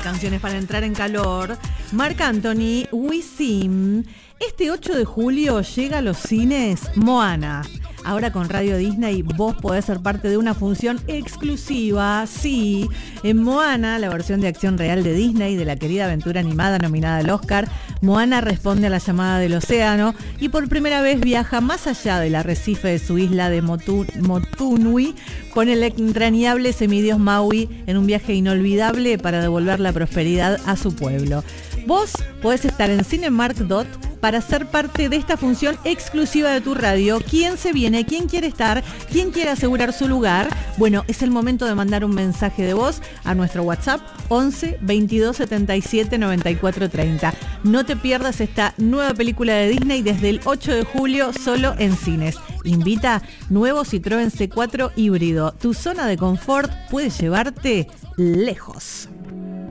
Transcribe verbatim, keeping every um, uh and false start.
canciones para entrar en calor. Marc Anthony, Wisin. Este ocho de julio llega a los cines Moana. Ahora con Radio Disney vos podés ser parte de una función exclusiva. Sí, en Moana, la versión de acción real de Disney de la querida aventura animada nominada al Oscar, Moana responde a la llamada del océano y por primera vez viaja más allá del arrecife de su isla de Motu, Motunui con el entrañable semidios Maui en un viaje inolvidable para devolver la prosperidad a su pueblo. Vos podés estar en Cinemark Dot para ser parte de esta función exclusiva de tu radio. ¿Quién se viene? ¿Quién quiere estar? ¿Quién quiere asegurar su lugar? Bueno, es el momento de mandar un mensaje de voz a nuestro WhatsApp once veintidós setenta y siete noventa y cuatro treinta. No te pierdas esta nueva película de Disney desde el ocho de julio solo en cines. Invita nuevo Citroën C cuatro híbrido. Tu zona de confort puede llevarte lejos.